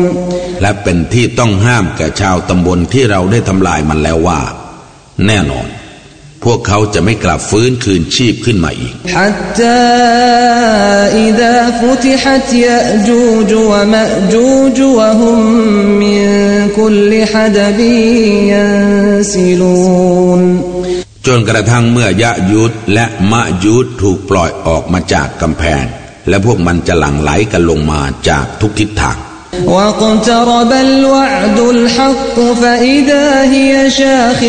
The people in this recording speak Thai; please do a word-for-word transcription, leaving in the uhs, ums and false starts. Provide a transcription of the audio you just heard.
และเป็นที่ต้องห้ามแก่ชาวตำบลที่เราได้ทำลายมันแล้วว่าแน่นอนพวกเขาจะไม่กลับฟื้นคืนชีพขึ้นมาอีก حتى إذا فتحت يأجوج ومأجوج وهم من كل حدب ينسلون จนกระทั่งเมื่อยะยูดและมะยูดถูกปล่อยออกมาจากกำแพงและพวกมันจะหลั่งไหลกันลงมาจากทุกทิศทาง واقترب الوعد الحق فإذا هي شاخصة